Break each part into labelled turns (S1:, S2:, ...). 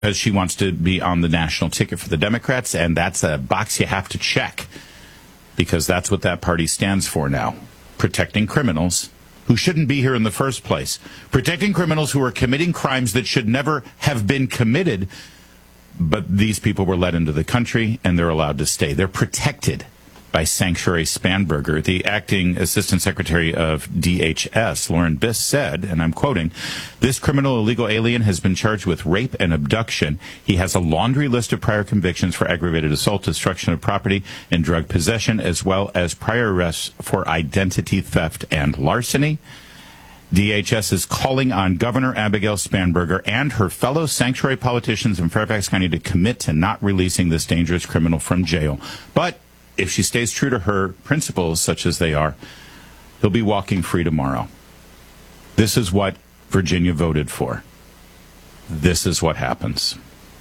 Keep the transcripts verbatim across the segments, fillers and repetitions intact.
S1: because she wants to be on the national ticket for the Democrats, and that's a box you have to check, because that's what that party stands for now. Protecting criminals who shouldn't be here in the first place. Protecting criminals who are committing crimes that should never have been committed, but these people were let into the country, and they're allowed to stay. They're protected by Sanctuary Spanberger. The acting Assistant Secretary of D H S, Lauren Biss, said, and I'm quoting, "This criminal illegal alien has been charged with rape and abduction. He has a laundry list of prior convictions for aggravated assault, destruction of property, and drug possession, as well as prior arrests for identity theft and larceny." D H S is calling on Governor Abigail Spanberger and her fellow sanctuary politicians in Fairfax County to commit to not releasing this dangerous criminal from jail. But if she stays true to her principles, such as they are, he'll be walking free tomorrow. This is what Virginia voted for. This is what happens.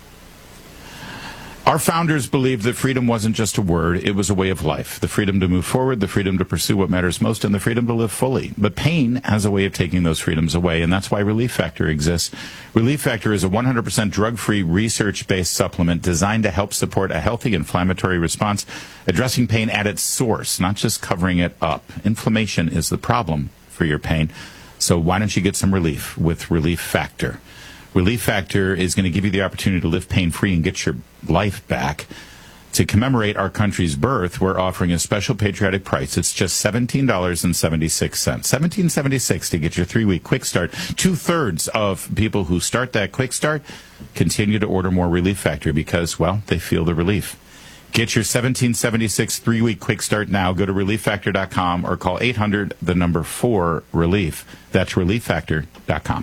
S1: Our founders believed that freedom wasn't just a word, it was a way of life. The freedom to move forward, the freedom to pursue what matters most, and the freedom to live fully. But pain has a way of taking those freedoms away, and that's why Relief Factor exists. Relief Factor is a one hundred percent drug-free, research-based supplement designed to help support a healthy inflammatory response, addressing pain at its source, not just covering it up. Inflammation is the problem for your pain. So why don't you get some relief with Relief Factor? Relief Factor is going to give you the opportunity to live pain-free and get your life back. To commemorate our country's birth, we're offering a special patriotic price. It's just seventeen dollars and seventy-six cents. seventeen dollars and seventy-six cents to get your three-week quick start. Two-thirds of people who start that quick start continue to order more Relief Factor because, well, they feel the relief. Get your seventeen dollars and seventy-six cents three-week quick start now. Go to relief factor dot com or call eight hundred, the number four, relief. That's relief factor dot com.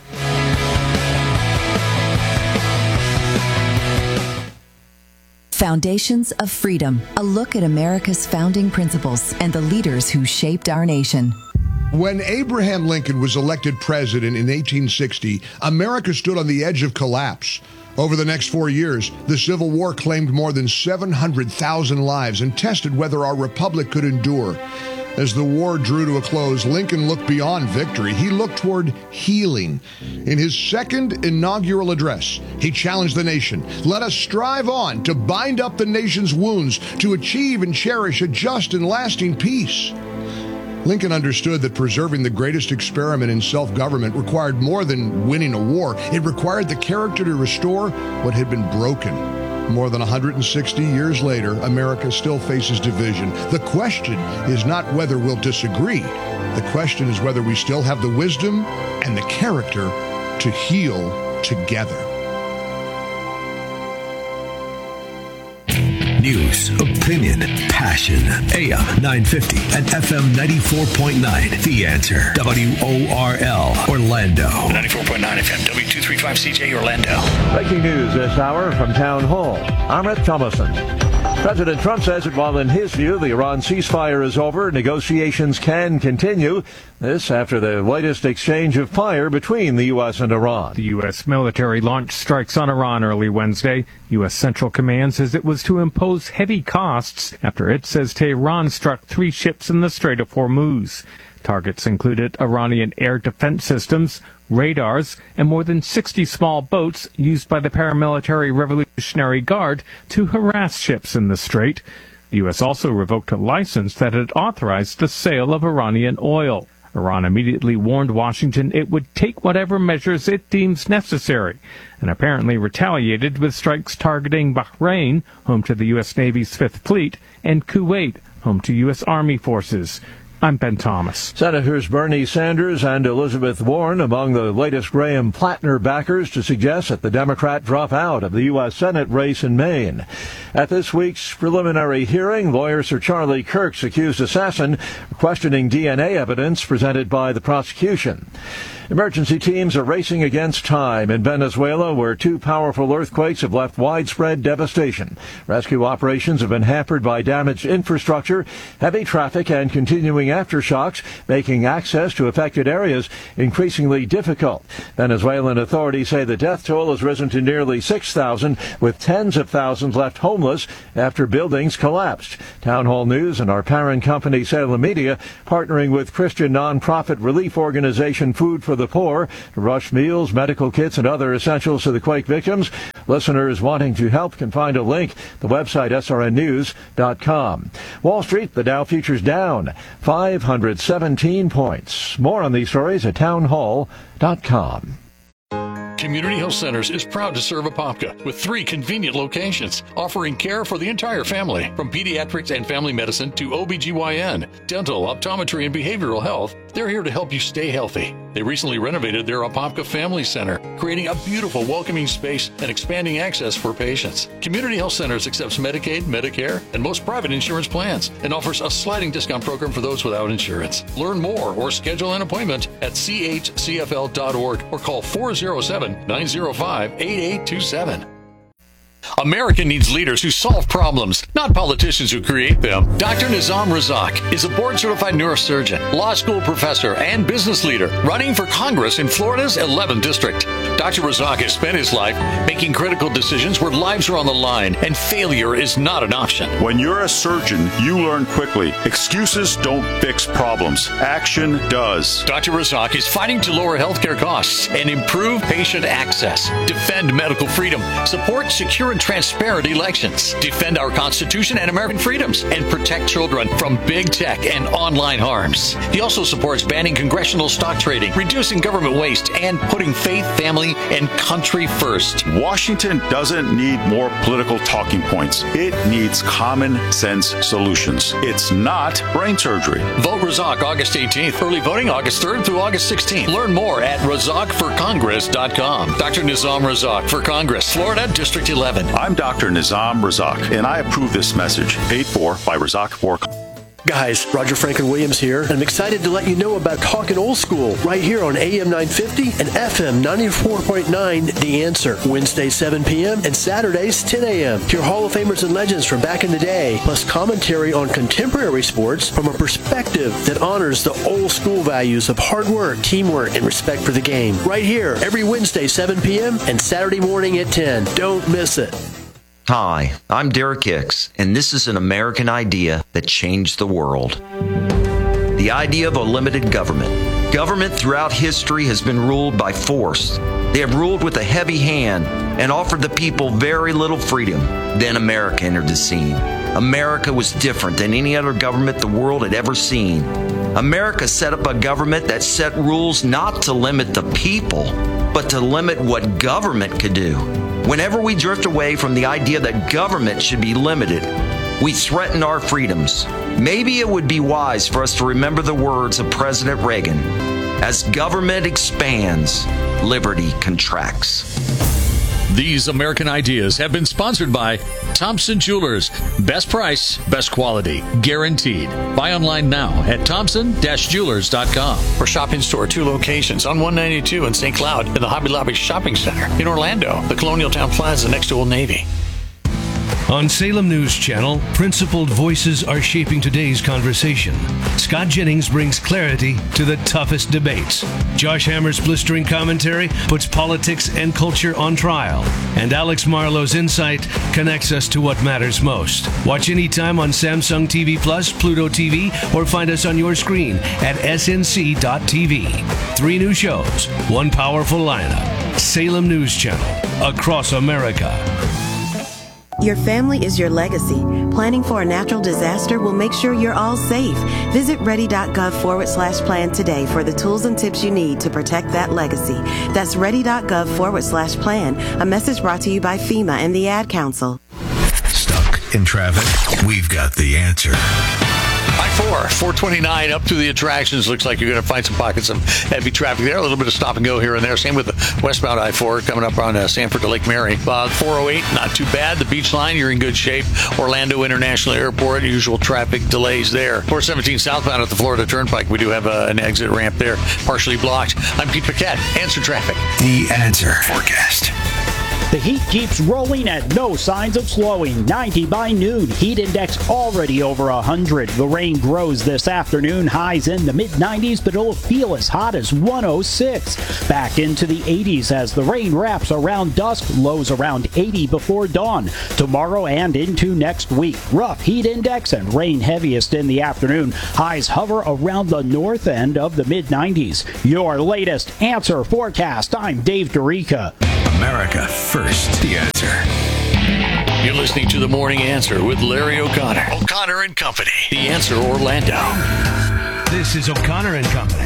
S2: Foundations of Freedom, a look at America's founding principles and the leaders who shaped our nation.
S3: When Abraham Lincoln was elected president in eighteen sixty, America stood on the edge of collapse. Over the next four years, the Civil War claimed more than seven hundred thousand lives and tested whether our republic could endure. As the war drew to a close, Lincoln looked beyond victory. He looked toward healing. In his second inaugural address, he challenged the nation. Let us strive on to bind up the nation's wounds, to achieve and cherish a just and lasting peace. Lincoln understood that preserving the greatest experiment in self-government required more than winning a war. It required the character to restore what had been broken. More than one hundred sixty years later, America still faces division. The question is not whether we'll disagree. The question is whether we still have the wisdom and the character to heal together.
S4: News, opinion, passion. A M nine fifty and F M ninety-four point nine. The Answer. W O R L. Orlando.
S5: ninety-four point nine F M. W two thirty-five C J Orlando.
S6: Breaking news this hour from Town Hall. Amrit Thomason. President Trump says that while in his view the Iran ceasefire is over, negotiations can continue. This after the latest exchange of fire between the U S and Iran.
S7: The U S military launched strikes on Iran early Wednesday. U S Central Command says it was to impose heavy costs after it says Tehran struck three ships in the Strait of Hormuz. Targets included Iranian air defense systems, radars, and more than sixty small boats used by the paramilitary Revolutionary Guard to harass ships in the strait. The U S also revoked a license that had authorized the sale of Iranian oil. Iran immediately warned Washington it would take whatever measures it deems necessary, and apparently retaliated with strikes targeting Bahrain, home to the U S Navy's Fifth Fleet, and Kuwait, home to U S Army forces. I'm Ben Thomas.
S6: Senators Bernie Sanders and Elizabeth Warren among the latest Graham Plattner backers to suggest that the Democrat drop out of the U S Senate race in Maine. At this week's preliminary hearing, lawyer Sir Charlie Kirk's accused assassin questioning D N A evidence presented by the prosecution. Emergency teams are racing against time in Venezuela, where two powerful earthquakes have left widespread devastation. Rescue operations have been hampered by damaged infrastructure, heavy traffic, and continuing aftershocks, making access to affected areas increasingly difficult. Venezuelan authorities say the death toll has risen to nearly six thousand, with tens of thousands left homeless after buildings collapsed. Town Hall News and our parent company Salem Media, partnering with Christian nonprofit relief organization Food for the Poor to rush meals, medical kits, and other essentials to the quake victims. Listeners wanting to help can find a link, the website S R N news dot com. Wall Street, the Dow futures down five hundred seventeen points. More on these stories at town hall dot com.
S8: Community Health Centers is proud to serve Apopka with three convenient locations, offering care for the entire family, from pediatrics and family medicine to O B G Y N, dental, optometry, and behavioral health. They're here to help you stay healthy. They recently renovated their Apopka Family Center, creating a beautiful, welcoming space and expanding access for patients. Community Health Centers accepts Medicaid, Medicare, and most private insurance plans, and offers a sliding discount program for those without insurance. Learn more or schedule an appointment at c h c f l dot org or call four oh seven, nine oh five, eight eight two seven. America needs leaders who solve problems, not politicians who create them. Doctor Nizam Razak is a board-certified neurosurgeon, law school professor, and business leader running for Congress in Florida's eleventh District. Doctor Razak has spent his life making critical decisions where lives are on the line and failure is not an option.
S9: When you're a surgeon, you learn quickly. Excuses don't fix problems. Action does.
S8: Doctor Razak is fighting to lower healthcare costs and improve patient access, defend medical freedom, support secure and transparent elections, defend our Constitution and American freedoms, and protect children from big tech and online harms. He also supports banning congressional stock trading, reducing government waste, and putting faith, family, and country first.
S9: Washington doesn't need more political talking points. It needs common sense solutions. It's not brain surgery.
S8: Vote Razak August eighteenth. Early voting August third through August sixteenth. Learn more at razak for congress dot com. Doctor Nizam Razak for Congress, Florida, District eleven.
S9: I'm Doctor Nizam Razak, and I approve this message. Paid for by Razak for.
S10: Guys, Roger Franklin Williams here, and I'm excited to let you know about Talkin' Old School right here on A M nine fifty and F M ninety-four point nine The Answer. Wednesdays seven p.m. and Saturdays ten a.m. Hear Hall of Famers and legends from back in the day, plus commentary on contemporary sports from a perspective that honors the old school values of hard work, teamwork, and respect for the game. Right here, every Wednesday seven p.m. and Saturday morning at ten. Don't miss it.
S11: Hi, I'm Derek Hicks, and this is an American idea that changed the world. The idea of a limited government. Government throughout history has been ruled by force. They have ruled with a heavy hand and offered the people very little freedom. Then America entered the scene. America was different than any other government the world had ever seen. America set up a government that set rules not to limit the people, but to limit what government could do. Whenever we drift away from the idea that government should be limited, we threaten our freedoms. Maybe it would be wise for us to remember the words of President Reagan. As government expands, liberty contracts.
S8: These American ideas have been sponsored by Thompson Jewelers. Best price, best quality, guaranteed. Buy online now at thompson dash jewelers dot com. Or shop in store, two locations on one ninety-two in Saint Cloud in the Hobby Lobby Shopping Center. In Orlando, the Colonial Town Plaza next to Old Navy.
S4: On Salem News Channel, principled voices are shaping today's conversation. Scott Jennings brings clarity to the toughest debates. Josh Hammer's blistering commentary puts politics and culture on trial. And Alex Marlowe's insight connects us to what matters most. Watch anytime on Samsung T V Plus, Pluto T V, or find us on your screen at s n c dot t v. Three new shows, one powerful lineup. Salem News Channel, across America.
S12: Your family is your legacy. Planning for a natural disaster will make sure you're all safe. Visit ready.gov forward slash plan today for the tools and tips you need to protect that legacy. That's ready.gov forward slash plan. A message brought to you by FEMA and the Ad Council.
S4: Stuck in traffic? We've got the answer.
S8: I four, four twenty-nine up to the attractions. Looks like you're going to find some pockets of heavy traffic there. A little bit of stop and go here and there. Same with the westbound I four coming up on uh, Sanford to Lake Mary. Uh, four oh eight, not too bad. The beach line, you're in good shape. Orlando International Airport, usual traffic delays there. four seventeen southbound at the Florida Turnpike. We do have uh, an exit ramp there, partially blocked. I'm Pete Paquette. Answer traffic.
S4: The Answer Forecast.
S13: The heat keeps rolling and no signs of slowing. ninety by noon. Heat index already over one hundred. The rain grows this afternoon. Highs in the mid nineties, but it'll feel as hot as one oh six. Back into the eighties as the rain wraps around dusk. Lows around eighty before dawn. Tomorrow and into next week. Rough heat index and rain heaviest in the afternoon. Highs hover around the north end of the mid nineties. Your latest Answer forecast. I'm Dave Dorica.
S5: America first. The Answer.
S8: You're listening to The Morning Answer with Larry O'Connor. O'Connor and Company. The Answer Orlando.
S4: This is O'Connor and Company.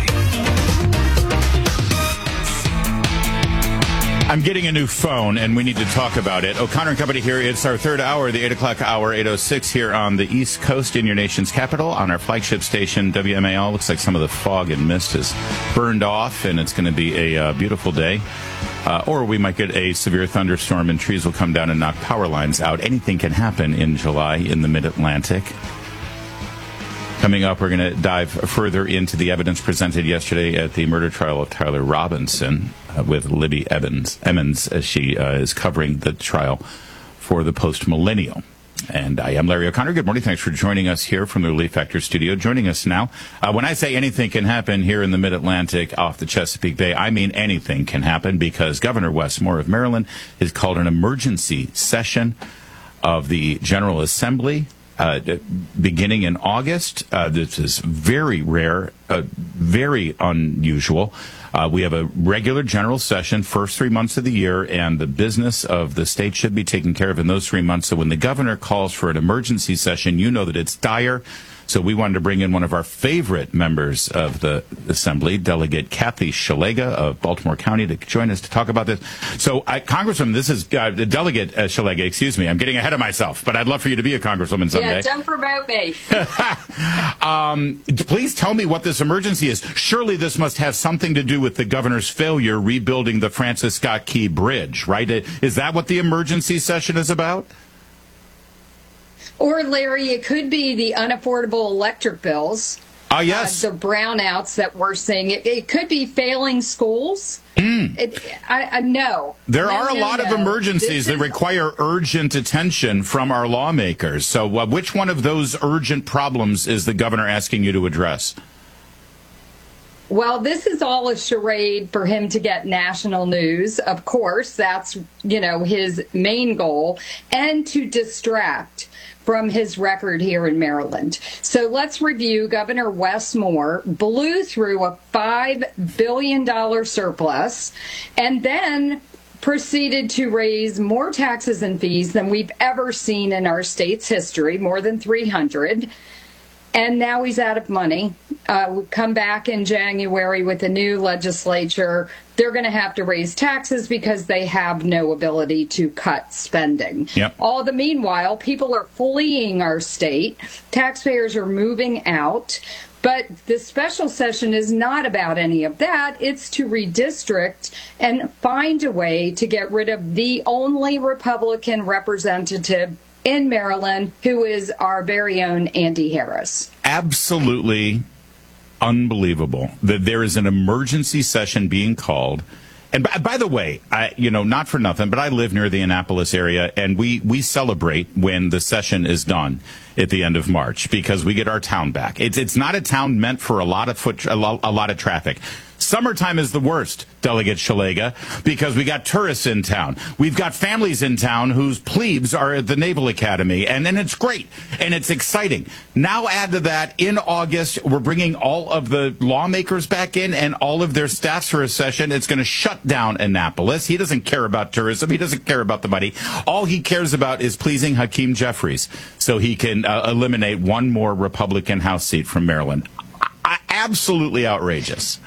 S1: I'm getting a new phone, and we need to talk about it. O'Connor and Company here. It's our third hour, the eight o'clock hour, eight oh six here on the East Coast in your nation's capital on our flagship station, W M A L. Looks like some of the fog and mist has burned off, and it's going to be a uh, beautiful day. Uh, or we might get a severe thunderstorm, and trees will come down and knock power lines out. Anything can happen in July in the Mid-Atlantic. Coming up, we're going to dive further into the evidence presented yesterday at the murder trial of Tyler Robinson uh, with Libby Evans, Emmons as she uh, is covering the trial for the Post-Millennial. And I am Larry O'Connor. Good morning. Thanks for joining us here from the Relief Factor studio. Joining us now, uh, when I say anything can happen here in the Mid-Atlantic off the Chesapeake Bay, I mean anything can happen because Governor Wes Moore of Maryland has called an emergency session of the General Assembly Uh, beginning in August. Uh, this is very rare, uh, very unusual. Uh, we have a regular general session first three months of the year, and the business of the state should be taken care of in those three months. So when the governor calls for an emergency session, you know that it's dire. So we wanted to bring in one of our favorite members of the Assembly, Delegate Kathy Szeliga of Baltimore County, to join us to talk about this. So, uh, Congresswoman, this is uh, Delegate uh, Szeliga, excuse me. I'm getting ahead of myself, but I'd love for you to be a Congresswoman someday.
S14: Yeah, don't promote me.
S1: um, please tell me what this emergency is. Surely this must have something to do with the governor's failure rebuilding the Francis Scott Key Bridge, right? Is that what the emergency session is about?
S14: Or, Larry, it could be the unaffordable electric bills.
S1: Oh, yes.
S14: Uh, the brownouts that we're seeing. It, it could be failing schools. Mm. It, I, I no.
S1: There
S14: no,
S1: are a
S14: no,
S1: lot
S14: no.
S1: of emergencies
S14: This
S1: that
S14: is...
S1: require urgent attention from our lawmakers. So uh, which one of those urgent problems is the governor asking you to address?
S14: Well, this is all a charade for him to get national news. Of course, that's, you know, his main goal, and to distract from his record here in Maryland. So let's review. Governor Wes Moore blew through a five billion dollars surplus and then proceeded to raise more taxes and fees than we've ever seen in our state's history, more than three hundred. And now he's out of money. Uh, we'll come back in January with a new legislature. They're going to have to raise taxes because they have no ability to cut spending.
S1: Yep.
S14: All the meanwhile, people are fleeing our state. Taxpayers are moving out. But this special session is not about any of that. It's to redistrict and find a way to get rid of the only Republican representative in Maryland, who is our very own Andy Harris.
S1: Absolutely unbelievable that there is an emergency session being called. And by, by the way, I, you know, not for nothing, but I live near the Annapolis area, and we, we celebrate when the session is done at the end of March because we get our town back. It's it's not a town meant for a lot of foot, a lot, a lot of traffic. Summertime is the worst, Delegate Szeliga, because we got tourists in town. We've got families in town whose plebes are at the Naval Academy, and, and it's great, and it's exciting. Now add to that, in August, we're bringing all of the lawmakers back in and all of their staffs for a session. It's going to shut down Annapolis. He doesn't care about tourism. He doesn't care about the money. All he cares about is pleasing Hakeem Jeffries so he can uh, eliminate one more Republican House seat from Maryland. I, absolutely outrageous.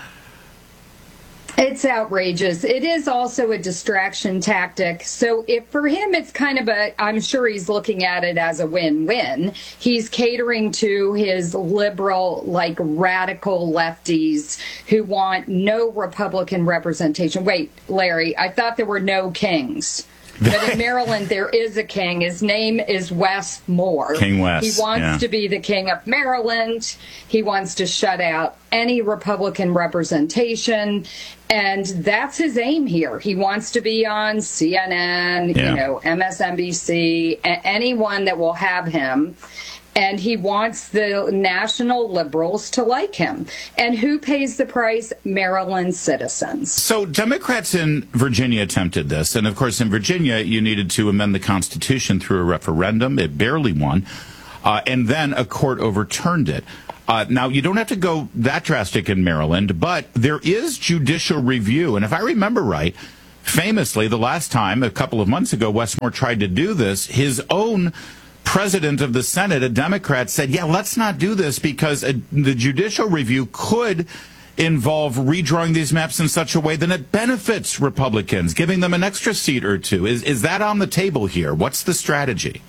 S14: It's outrageous. It is also a distraction tactic. So if for him, it's kind of a, I'm sure he's looking at it as a win-win. He's catering to his liberal, like radical lefties who want no Republican representation. Wait, Larry, I thought there were no kings. But in Maryland, there is a king. His name is Wes Moore.
S1: King Wes.
S14: He wants
S1: yeah.
S14: to be the king of Maryland. He wants to shut out any Republican representation. And that's his aim here. He wants to be on C N N, yeah. you know, M S N B C, a- anyone that will have him. And he wants the national liberals to like him. And who pays the price? Maryland citizens.
S1: So Democrats in Virginia attempted this. And, of course, in Virginia, you needed to amend the Constitution through a referendum. It barely won. Uh, and then a court overturned it. Uh, now, you don't have to go that drastic in Maryland, but there is judicial review. And if I remember right, famously, the last time, a couple of months ago, Wes Moore tried to do this, his own president of the Senate, a Democrat, said, yeah, let's not do this because uh, the judicial review could involve redrawing these maps in such a way that it benefits Republicans, giving them an extra seat or two. Is, is that on the table here? What's the strategy?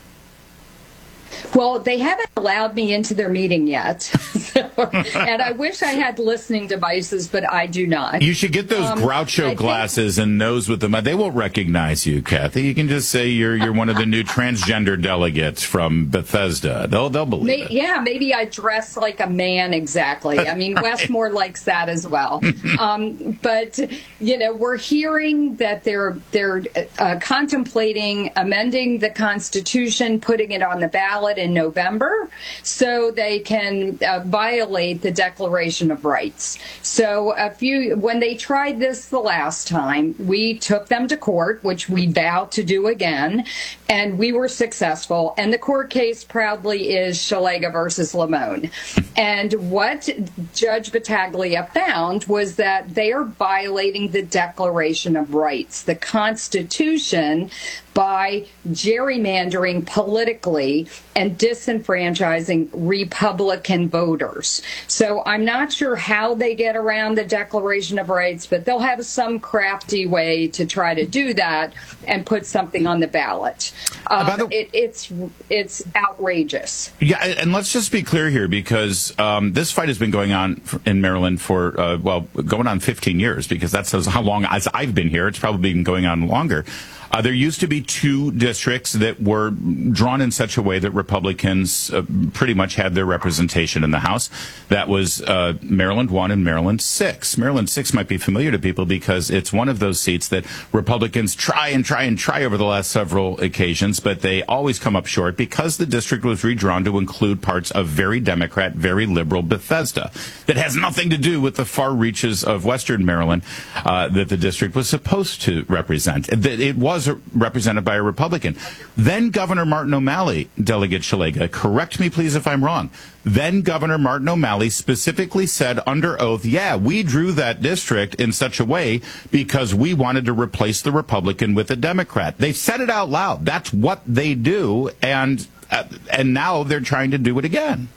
S14: Well, they haven't allowed me into their meeting yet. so, and I wish I had listening devices, but I do not.
S1: You should get those um, Groucho glasses and nose with them. They won't recognize you, Kathy. You can just say you're you're one of the new transgender delegates from Bethesda. They'll they'll believe
S14: may,
S1: it.
S14: Yeah, maybe I dress like a man exactly. I mean, Wes Moore likes that as well. um, but you know, we're hearing that they're they're uh, contemplating amending the Constitution, putting it on the ballot in November so they can uh, violate the Declaration of Rights. So a few when they tried this the last time, we took them to court, which we vowed to do again, and we were successful. And the court case proudly is Shalega versus Lamone. And what Judge Battaglia found was that they are violating the Declaration of Rights, the Constitution, by gerrymandering politically and disenfranchising Republican voters. So I'm not sure how they get around the Declaration of Rights, but they'll have some crafty way to try to do that and put something on the ballot. Um, the- it, it's it's outrageous.
S1: Yeah, and let's just be clear here, because um, this fight has been going on in Maryland for, uh, well, going on fifteen years, because that's how long as I've been here. It's probably been going on longer. Uh, there used to be two districts that were drawn in such a way that Republicans uh, pretty much had their representation in the House. That was uh, Maryland one and Maryland six. Maryland six might be familiar to people because it's one of those seats that Republicans try and try and try over the last several occasions, but they always come up short because the district was redrawn to include parts of very Democrat, very liberal Bethesda that has nothing to do with the far reaches of Western Maryland uh, that the district was supposed to represent. It was represented by a Republican. Then Governor Martin O'Malley, Delegate Shalega, correct me please if I'm wrong. Then Governor Martin O'Malley specifically said under oath, yeah, we drew that district in such a way because we wanted to replace the Republican with a Democrat. They said it out loud. That's what they do, and uh, and now they're trying to do it again.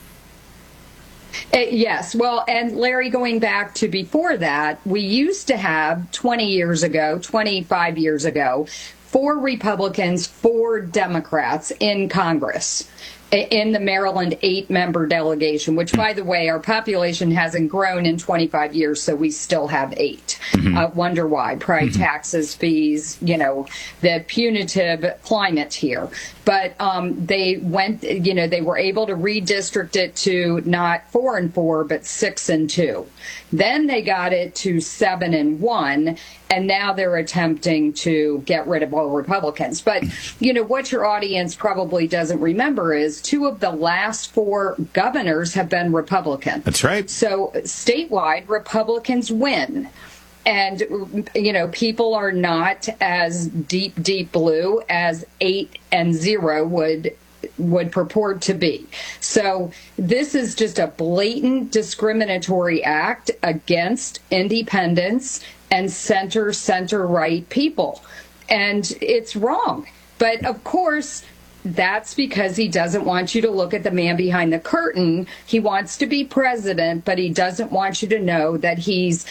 S14: Uh, yes. Well, and Larry, going back to before that, we used to have twenty years ago, twenty-five years ago, four Republicans, four Democrats in Congress, in the Maryland eight-member delegation, which, by the way, our population hasn't grown in twenty-five years, so we still have eight. Mm-hmm. Uh, wonder why. Probably mm-hmm. taxes, fees, you know, the punitive climate here. But um, they went, you know, they were able to redistrict it to not four and four, but six and two. Then they got it to seven and one, and now they're attempting to get rid of all Republicans. But, you know, what your audience probably doesn't remember is two of the last four governors have been Republican.
S1: That's right.
S14: So statewide, Republicans win. And, you know, people are not as deep, deep blue as eight and zero would would purport to be. So this is just a blatant discriminatory act against independents and center, center-right people. And it's wrong. But, of course, that's because he doesn't want you to look at the man behind the curtain. He wants to be president, but he doesn't want you to know that he's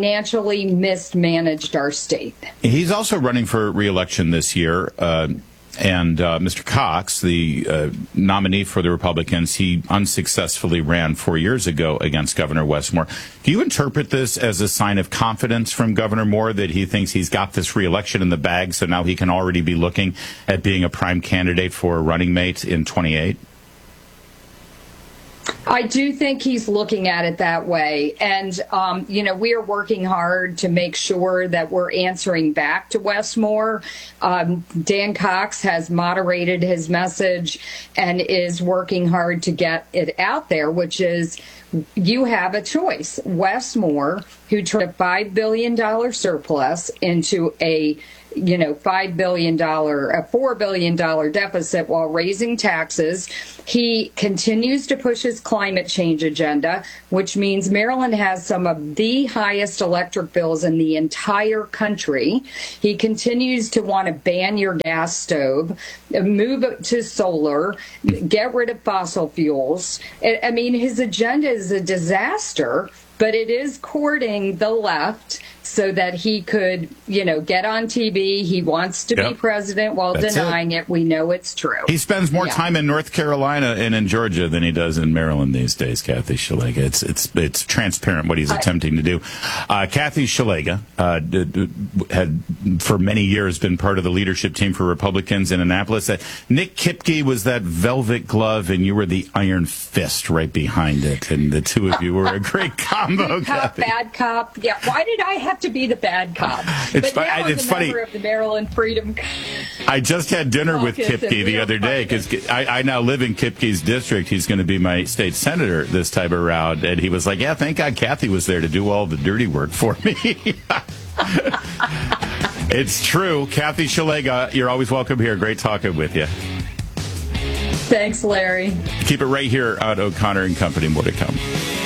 S14: financially mismanaged our state.
S1: He's also running for re-election this year. Uh, And uh, Mister Cox, the uh, nominee for the Republicans, he unsuccessfully ran four years ago against Governor Wes Moore. Do you interpret this as a sign of confidence from Governor Moore that he thinks he's got this reelection in the bag, so now he can already be looking at being a prime candidate for a running mate in twenty-eight?
S14: I do think he's looking at it that way. And, um, you know, we are working hard to make sure that we're answering back to Wes Moore. Um, Dan Cox has moderated his message and is working hard to get it out there, which is you have a choice. Wes Moore, who turned a five billion dollars surplus into a you know, five billion dollars, a four billion dollars deficit while raising taxes. He continues to push his climate change agenda, which means Maryland has some of the highest electric bills in the entire country. He continues to want to ban your gas stove, move it to solar, get rid of fossil fuels. I mean, his agenda is a disaster, but it is courting the left so that he could, you know, get on T V. He wants to yep. be president while That's denying it. it. We know it's true.
S1: He spends more yeah. time in North Carolina and in Georgia than he does in Maryland these days, Kathy Szeliga. It's it's it's transparent what he's I, attempting to do. Uh, Kathy Szeliga uh, d- d- had for many years been part of the leadership team for Republicans in Annapolis. Uh, Nick Kipke was that velvet glove, and you were the iron fist right behind it. And the two of you were a great combo.
S14: Good cop,
S1: Kathy.
S14: bad cop. Yeah, why did I have to be the bad cop?
S1: It's,
S14: but now
S1: fu-
S14: I'm
S1: it's
S14: a
S1: funny.
S14: member of the Maryland Freedom.
S1: I just had dinner with Kipke the other day because I, I now live in Kipke's district. He's going to be my state senator this time around, and he was like, "Yeah, thank God Kathy was there to do all the dirty work for me." It's true. Kathy Szeliga, you're always welcome here. Great talking with you.
S14: Thanks, Larry.
S1: Keep it right here on O'Connor and Company. More to come.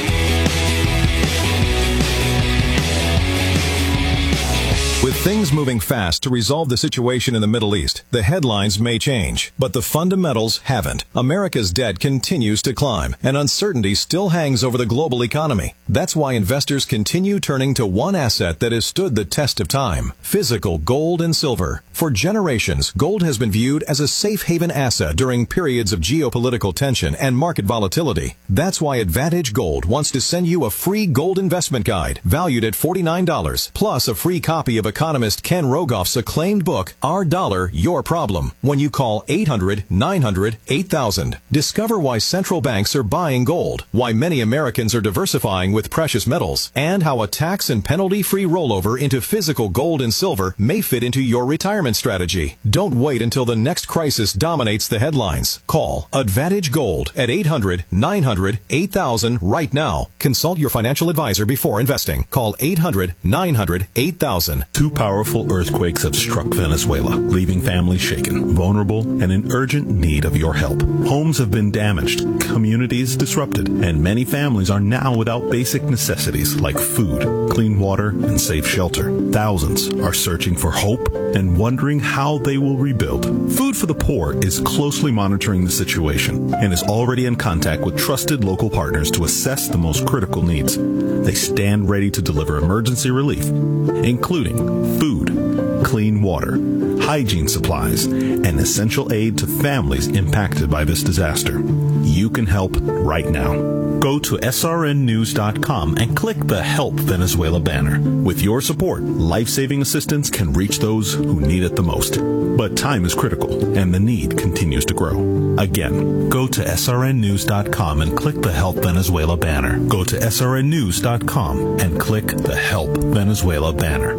S15: With things moving fast to resolve the situation in the Middle East, the headlines may change, but the fundamentals haven't. America's debt continues to climb, and uncertainty still hangs over the global economy. That's why investors continue turning to one asset that has stood the test of time: physical gold and silver. For generations, gold has been viewed as a safe haven asset during periods of geopolitical tension and market volatility. That's why Advantage Gold wants to send you a free gold investment guide valued at forty-nine dollars, plus a free copy of economist Ken Rogoff's acclaimed book, Our Dollar, Your Problem, when you call eight hundred nine hundred eight thousand. Discover why central banks are buying gold, why many Americans are diversifying with precious metals, and how a tax and penalty-free rollover into physical gold and silver may fit into your retirement strategy. Don't wait until the next crisis dominates the headlines. Call Advantage Gold at eight hundred nine hundred eight thousand right now. Consult your financial advisor before investing. Call eight hundred nine hundred eight thousand.
S16: Two powerful earthquakes have struck Venezuela, leaving families shaken, vulnerable, and in urgent need of your help. Homes have been damaged, communities disrupted, and many families are now without basic necessities like food, clean water, and safe shelter. Thousands are searching for hope and wondering how they will rebuild. Food for the Poor is closely monitoring the situation and is already in contact with trusted local partners to assess the most critical needs. They stand ready to deliver emergency relief, including food, clean water, hygiene supplies, and essential aid to families impacted by this disaster. You can help right now. Go to S R N news dot com and click the Help Venezuela banner. With your support, life-saving assistance can reach those who need it the most. But time is critical, and the need continues to grow. Again, go to S R N news dot com and click the Help Venezuela banner. Go to S R N news dot com and click the Help Venezuela banner.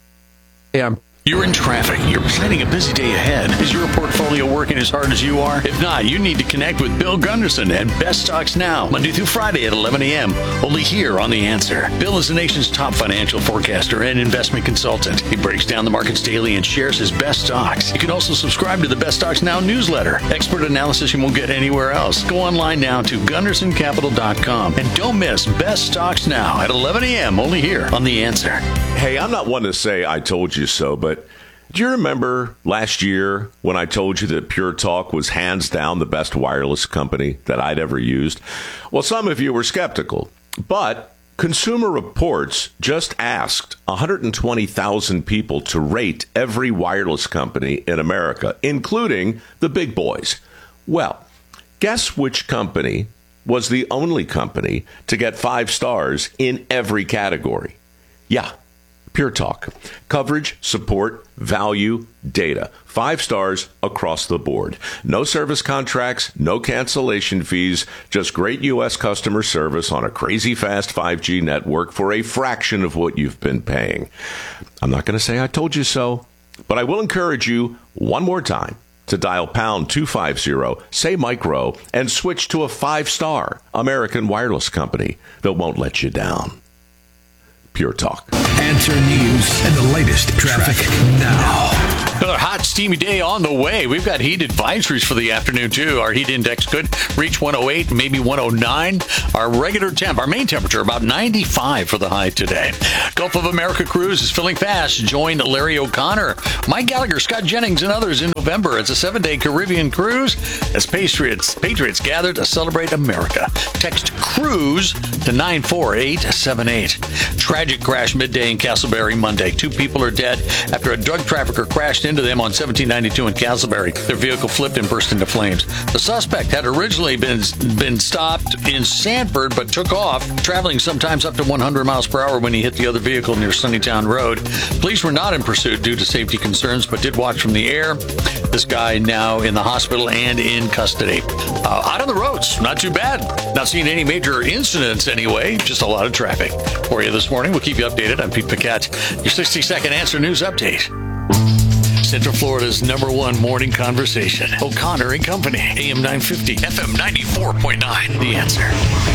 S8: Hey, I'm You're in traffic. You're planning a busy day ahead. Is your portfolio working as hard as you are? If not, you need to connect with Bill Gunderson at Best Stocks Now, Monday through Friday at eleven a.m., only here on The Answer. Bill is the nation's top financial forecaster and investment consultant. He breaks down the markets daily and shares his best stocks. You can also subscribe to the Best Stocks Now newsletter. Expert analysis you won't get anywhere else. Go online now to gunderson capital dot com and don't miss Best Stocks Now at eleven a.m., only here on The Answer.
S17: Hey, I'm not one to say I told you so, but do you remember last year when I told you that Pure Talk was hands down the best wireless company that I'd ever used? Well, some of you were skeptical, but Consumer Reports just asked one hundred twenty thousand people to rate every wireless company in America, including the big boys. Well, guess which company was the only company to get five stars in every category? Yeah, Pure Talk. Coverage, support, value, data. Five stars across the board. No service contracts, no cancellation fees, just great U S customer service on a crazy fast five G network for a fraction of what you've been paying. I'm not going to say I told you so, but I will encourage you one more time to dial pound two fifty, say micro, and switch to a five-star American wireless company that won't let you down. Pure Talk.
S5: Answer News and the latest traffic now.
S8: Another hot, steamy day on the way. We've got heat advisories for the afternoon, too. Our heat index could reach one oh eight, maybe one oh nine. Our regular temp, our main temperature, about ninety-five for the high today. Gulf of America cruise is filling fast. Join Larry O'Connor, Mike Gallagher, Scott Jennings, and others in November. It's a seven-day Caribbean cruise as Patriots, Patriots gather to celebrate America. Text CRUISE to nine four eight seven eight. Tragic crash midday in Castleberry Monday. Two people are dead after a drug trafficker crashed into them on seventeen ninety-two in Castleberry. Their vehicle flipped and burst into flames. The suspect had originally been been stopped in Sanford, but took off, traveling sometimes up to one hundred miles per hour when he hit the other vehicle near Sunnytown Road. Police were not in pursuit due to safety concerns, but did watch from the air. This guy now in the hospital and in custody. Uh, out on the roads, not too bad. Not seeing any major incidents anyway, just a lot of traffic. For you this morning, we'll keep you updated. I'm Pete Paquette, your sixty-second Answer News Update. Central Florida's number one morning conversation. O'Connor and Company, A M nine fifty, F M ninety-four point nine. The Answer.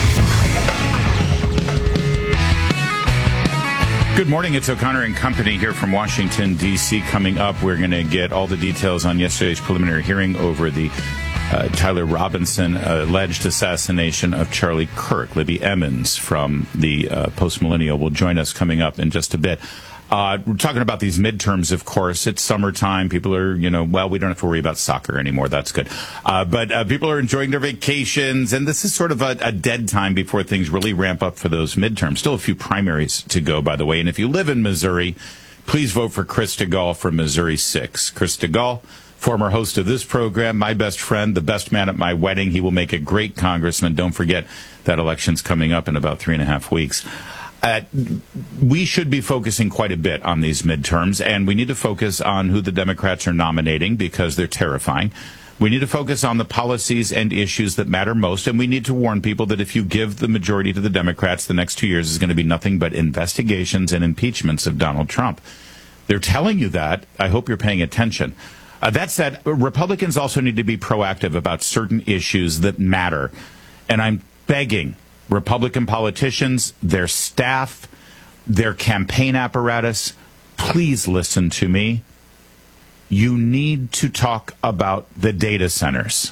S1: Good morning. It's O'Connor and Company here from Washington, D C Coming up, we're going to get all the details on yesterday's preliminary hearing over the uh, Tyler Robinson uh, alleged assassination of Charlie Kirk. Libby Emmons from the uh, Post Millennial will join us coming up in just a bit. Uh, we're talking about these midterms, of course. It's summertime. People are, you know, well, we don't have to worry about soccer anymore. That's good. Uh, but uh, people are enjoying their vacations, and this is sort of a, a dead time before things really ramp up for those midterms. Still a few primaries to go, by the way. And if you live in Missouri, please vote for Chris DeGaulle from Missouri six. Chris DeGaulle, former host of this program, my best friend, the best man at my wedding. He will make a great congressman. Don't forget that election's coming up in about three and a half weeks. Uh, we should be focusing quite a bit on these midterms, and we need to focus on who the Democrats are nominating because they're terrifying. We need to focus on the policies and issues that matter most, and we need to warn people that if you give the majority to the Democrats, the next two years is going to be nothing but investigations and impeachments of Donald Trump. They're telling you that. I hope you're paying attention. Uh, that said, Republicans also need to be proactive about certain issues that matter, and I'm begging Republican politicians, their staff, their campaign apparatus, please listen to me. You need to talk about the data centers.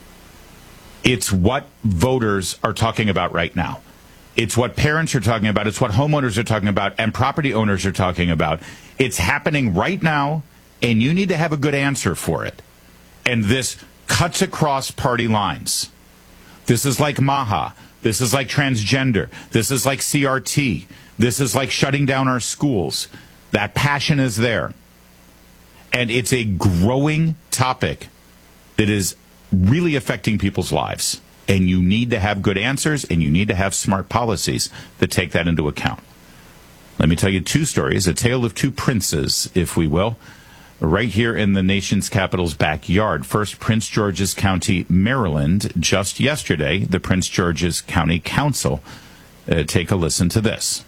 S1: It's what voters are talking about right now. It's what parents are talking about. It's what homeowners are talking about and property owners are talking about. It's happening right now, and you need to have a good answer for it. And this cuts across party lines. This is like MAHA. This is like transgender. This is like C R T. This is like shutting down our schools. That passion is there. And it's a growing topic that is really affecting people's lives. And you need to have good answers, and you need to have smart policies that take that into account. Let me tell you two stories, a tale of two princes, if we will, right here in the nation's capital's backyard. First, Prince George's County, Maryland. Just yesterday, the Prince George's County Council. Uh, take a listen to this.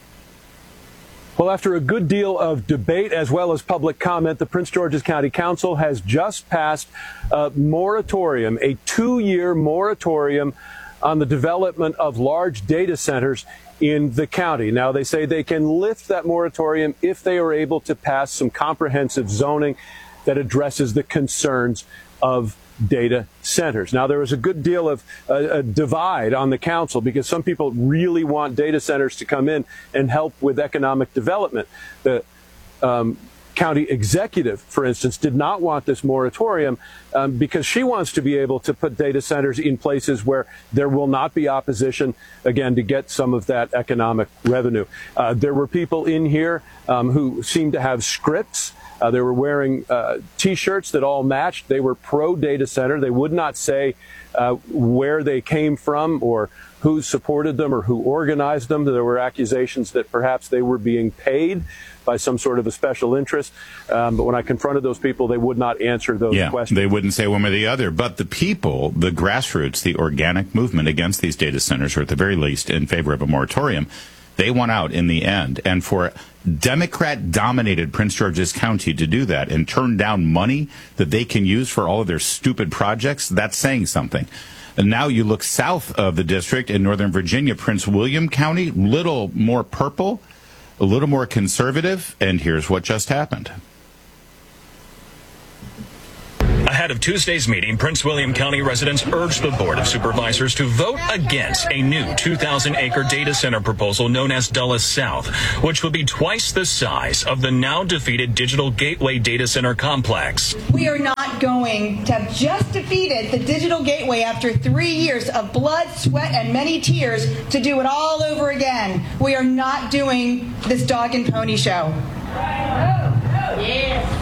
S18: Well, after a good deal of debate as well as public comment, the Prince George's County Council has just passed a moratorium, a two-year moratorium on the development of large data centers in the county. Now, they say they can lift that moratorium if they are able to pass some comprehensive zoning that addresses the concerns of data centers. Now, there is a good deal of uh, a divide on the council because some people really want data centers to come in and help with economic development. The um, county executive, for instance, did not want this moratorium um, because she wants to be able to put data centers in places where there will not be opposition, again, to get some of that economic revenue. Uh, there were people in here um, who seemed to have scripts. Uh, they were wearing uh, T-shirts that all matched. They were pro-data center. They would not say uh, where they came from or who supported them or who organized them. There were accusations that perhaps they were being paid by some sort of a special interest. Um, but when I confronted those people, they would not answer those
S1: yeah,
S18: questions.
S1: They wouldn't say one way or the other. But the people, the grassroots, the organic movement against these data centers, or at the very least in favor of a moratorium, they won out in the end. And for Democrat-dominated Prince George's County to do that and turn down money that they can use for all of their stupid projects, that's saying something. And now you look south of the district in Northern Virginia, Prince William County, little more purple, a little more conservative, and here's what just happened.
S19: Ahead of Tuesday's meeting, Prince William County residents urged the Board of Supervisors to vote against a new two thousand acre data center proposal known as Dulles South, which would be twice the size of the now defeated Digital Gateway data center complex.
S20: We are not going to have just defeated the Digital Gateway after three years of blood, sweat, and many tears to do it all over again. We are not doing this dog and pony show. Yes.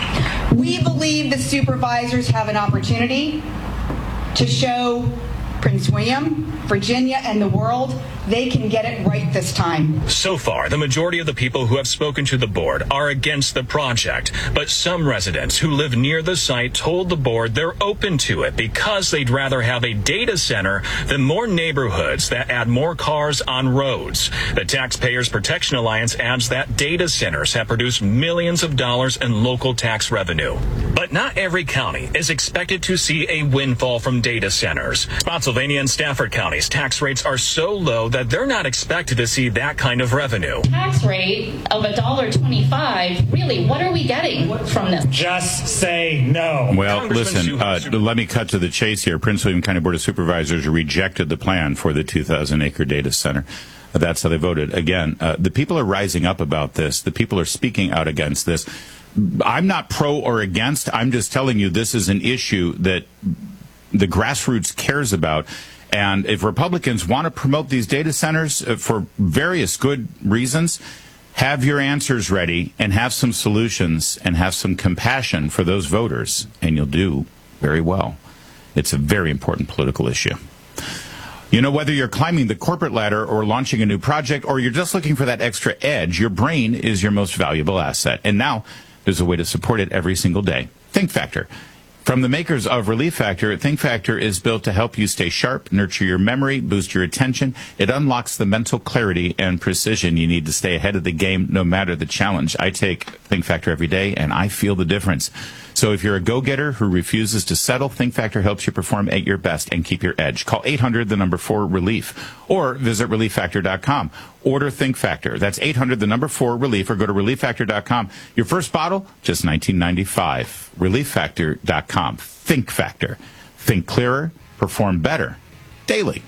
S20: We believe the supervisors have an opportunity to show Prince William, Virginia, and the world they can get it right this time.
S19: So far, the majority of the people who have spoken to the board are against the project, but some residents who live near the site told the board they're open to it because they'd rather have a data center than more neighborhoods that add more cars on roads. The Taxpayers Protection Alliance adds that data centers have produced millions of dollars in local tax revenue. But not every county is expected to see a windfall from data centers. Spotsylvania and Stafford counties' tax rates are so low that they're not expected to see that kind of revenue.
S21: Tax rate of one dollar twenty-five, really, what are we getting from this?
S22: Just say no.
S1: Well, listen, uh, let me cut to the chase here. Prince William County Board of Supervisors rejected the plan for the two thousand acre data center. That's how they voted. Again, uh, the people are rising up about this. The people are speaking out against this. I'm not pro or against. I'm just telling you this is an issue that the grassroots cares about. And if Republicans want to promote these data centers uh, for various good reasons, have your answers ready and have some solutions and have some compassion for those voters, and you'll do very well. It's a very important political issue. You know, whether you're climbing the corporate ladder or launching a new project or you're just looking for that extra edge, your brain is your most valuable asset. And now there's a way to support it every single day. Think Factor. From the makers of Relief Factor, Think Factor is built to help you stay sharp, nurture your memory, boost your attention. It unlocks the mental clarity and precision you need to stay ahead of the game no matter the challenge. I take Think Factor every day, and I feel the difference. So if you're a go-getter who refuses to settle, Think Factor helps you perform at your best and keep your edge. Call eight hundred, the number four, relief, or visit relief factor dot com. Order Think Factor. That's eight hundred, the number four, relief, or go to relief factor dot com. Your first bottle, just nineteen ninety-five. relief factor dot com. Think Factor. Think clearer, perform better. Daily.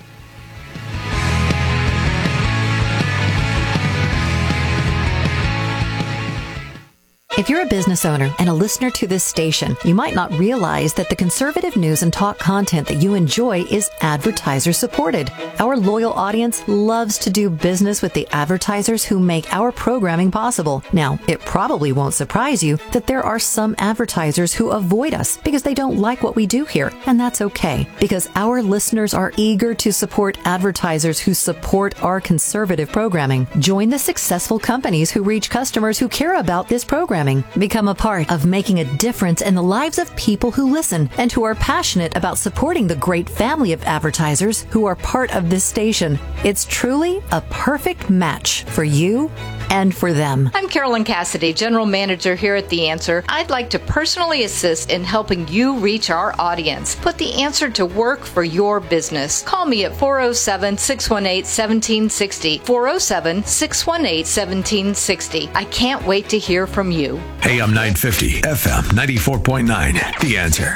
S23: If you're a business owner and a listener to this station, you might not realize that the conservative news and talk content that you enjoy is advertiser supported. Our loyal audience loves to do business with the advertisers who make our programming possible. Now, it probably won't surprise you that there are some advertisers who avoid us because they don't like what we do here, and that's okay, because our listeners are eager to support advertisers who support our conservative programming. Join the successful companies who reach customers who care about this program. Become a part of making a difference in the lives of people who listen and who are passionate about supporting the great family of advertisers who are part of this station. It's truly a perfect match for you and for them.
S24: I'm Carolyn Cassidy, General Manager here at The Answer. I'd like to personally assist in helping you reach our audience. Put The Answer to work for your business. Call me at four oh seven, six one eight, one seven six oh, four oh seven, six one eight, one seven six oh. I can't wait to hear from you.
S5: A M nine fifty, F M ninety-four point nine, The Answer.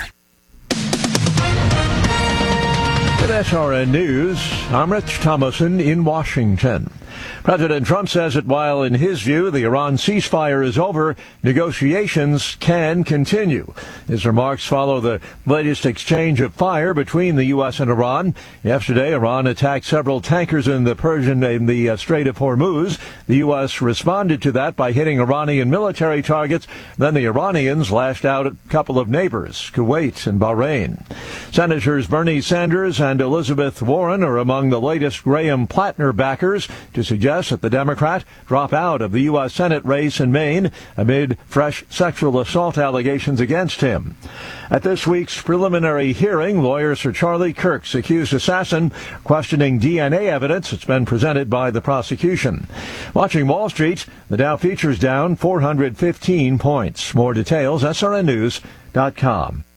S6: With S R N News, I'm Rich Thomason in Washington. President Trump says that while in his view the Iran ceasefire is over, negotiations can continue. His remarks follow the latest exchange of fire between the U S and Iran. Yesterday, Iran attacked several tankers in the Persian in the uh, Strait of Hormuz. The U S responded to that by hitting Iranian military targets. Then the Iranians lashed out at a couple of neighbors, Kuwait and Bahrain. Senators Bernie Sanders and Elizabeth Warren are among the latest Graham Plattner backers to suggest that the Democrat drop out of the U S Senate race in Maine amid fresh sexual assault allegations against him. At this week's preliminary hearing, lawyers for Charlie Kirk's accused assassin questioning D N A evidence that's been presented by the prosecution. Watching Wall Street, the Dow futures down four hundred fifteen points. More details, S R N news dot com.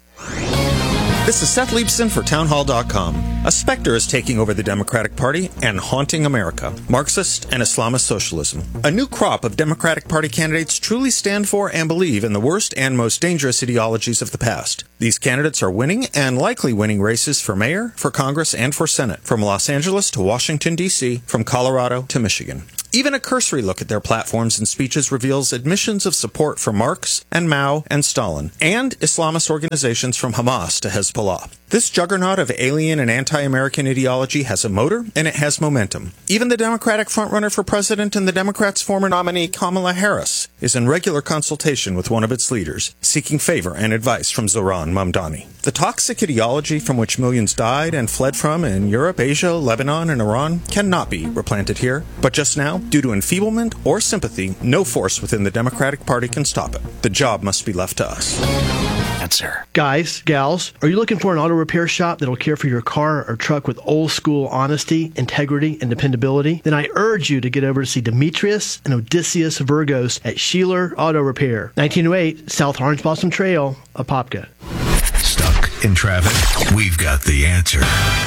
S2: This is Seth Leibson for townhall dot com. A specter is taking over the Democratic Party and haunting America. Marxist and Islamist socialism. A new crop of Democratic Party candidates truly stand for and believe in the worst and most dangerous ideologies of the past. These candidates are winning and likely winning races for mayor, for Congress, and for Senate, from Los Angeles to Washington, D C, from Colorado to Michigan. Even a cursory look at their platforms and speeches reveals admissions of support for Marx and Mao and Stalin, and Islamist organizations from Hamas to Hezbollah. This juggernaut of alien and anti-American ideology has a motor, and it has momentum. Even the Democratic frontrunner for president and the Democrats' former nominee, Kamala Harris, is in regular consultation with one of its leaders, seeking favor and advice from Zoran Mamdani. The toxic ideology from which millions died and fled from in Europe, Asia, Lebanon, and Iran cannot be replanted here. But just now, due to enfeeblement or sympathy, no force within the Democratic Party can stop it. The job must be left to us.
S3: Answer. Guys, gals, are you looking for an auto repair shop that'll care for your car or truck with old school honesty, integrity, and dependability? Then I urge you to get over to see Demetrius and Odysseus Virgos at Sheeler Auto Repair, nineteen oh eight South Orange Blossom Trail, Apopka.
S5: Stuck in traffic? We've got the answer.